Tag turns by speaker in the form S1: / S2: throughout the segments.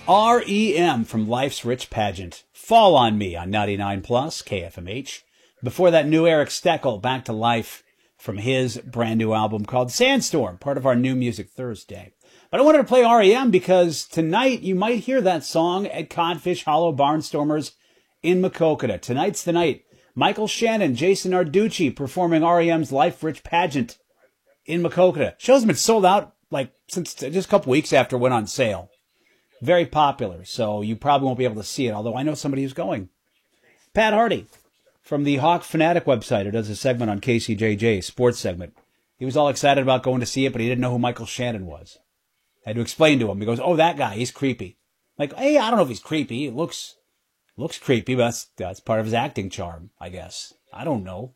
S1: REM from Life's Rich Pageant. Fall on Me on 99 Plus KFMH. Before that, new Eric Steckel, Back to Life from his brand new album called Sandstorm, part of our New Music Thursday. But I wanted to play REM because tonight you might hear that song at Codfish Hollow Barnstormers in Maquoketa. Tonight's the night. Michael Shannon, Jason Narducci performing REM's Life Rich Pageant in Maquoketa. Show's been sold out since just a couple weeks after it went on sale. Very popular, so you probably won't be able to see it, although I know somebody who's going. Pat Hardy from the Hawk Fanatic website, who does a segment on KCJJ, sports segment. He was all excited about going to see it, but he didn't know who Michael Shannon was. I had to explain to him. He goes, "Oh, that guy, he's creepy." Hey, I don't know if he's creepy. It looks creepy, but that's part of his acting charm, I guess. I don't know.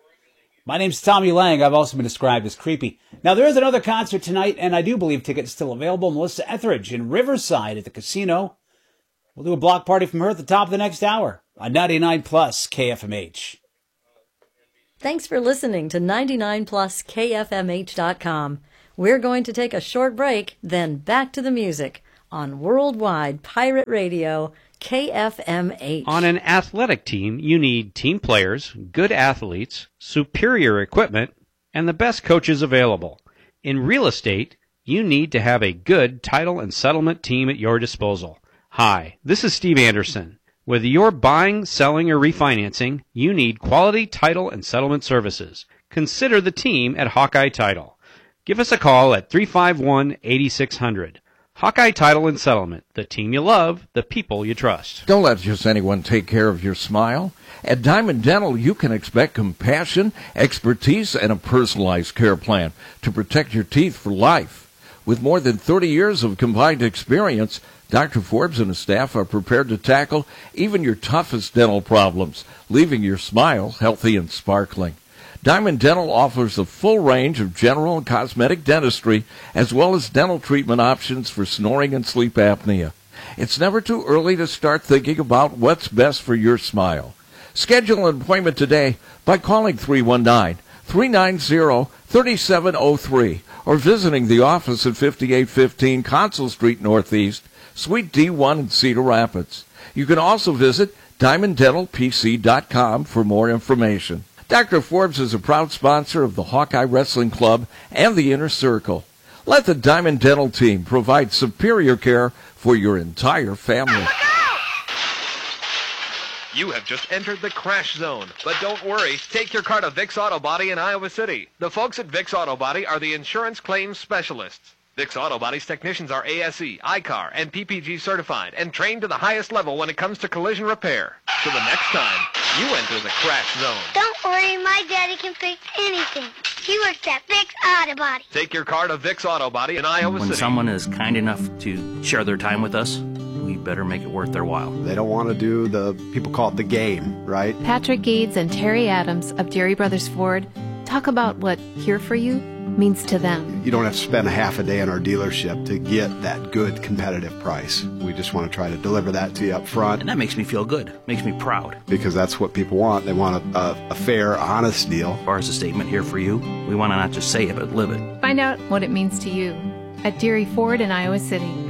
S1: My name's Tommy Lang. I've also been described as creepy. Now, there is another concert tonight, and I do believe tickets still available. Melissa Etheridge in Riverside at the casino. We'll do a block party from her at the top of the next hour on 99 Plus KFMH.
S2: Thanks for listening to 99 Plus KFMH.com. We're going to take a short break, then back to the music on Worldwide Pirate Radio, KFMH.
S3: On an athletic team, you need team players, good athletes, superior equipment, and the best coaches available. In real estate, you need to have a good title and settlement team at your disposal. Hi, this is Steve Anderson. Whether you're buying, selling, or refinancing, you need quality title and settlement services. Consider the team at Hawkeye Title. Give us a call at 351-8600. Hawkeye Title and Settlement, the team you love, the people you trust.
S4: Don't let just anyone take care of your smile. At Diamond Dental, you can expect compassion, expertise, and a personalized care plan to protect your teeth for life. With more than 30 years of combined experience, Dr. Forbes and his staff are prepared to tackle even your toughest dental problems, leaving your smile healthy and sparkling. Diamond Dental offers a full range of general and cosmetic dentistry, as well as dental treatment options for snoring and sleep apnea. It's never too early to start thinking about what's best for your smile. Schedule an appointment today by calling 319-390-3703 or visiting the office at 5815 Consul Street Northeast, Suite D1 in Cedar Rapids. You can also visit DiamondDentalPC.com for more information. Dr. Forbes is a proud sponsor of the Hawkeye Wrestling Club and the Inner Circle. Let the Diamond Dental team provide superior care for your entire family.
S5: You have just entered the crash zone. But don't worry, take your car to Vic's Auto Body in Iowa City. The folks at Vic's Auto Body are the insurance claims specialists. Vic's Auto Body's technicians are ASE, ICAR, and PPG certified and trained to the highest level when it comes to collision repair. So the next time you enter the crash zone,
S6: don't worry, my daddy can fix anything. He works at Vic's Auto Body.
S5: Take your car to Vic's Auto Body in Iowa City.
S7: When someone is kind enough to share their time with us, we better make it worth their while.
S8: They don't want to do people call it the game, right?
S9: Patrick Gades and Terry Adams of Deary Brothers Ford talk about what Here For You means to them.
S8: You don't have to spend a half a day in our dealership to get that good competitive price. We just want to try to deliver that to you up front.
S7: And that makes me feel good, makes me proud.
S8: Because that's what people want. They want a fair, honest deal.
S7: As far as the statement Here For You, we want to not just say it, but live it.
S9: Find out what it means to you at Deary Ford in Iowa City.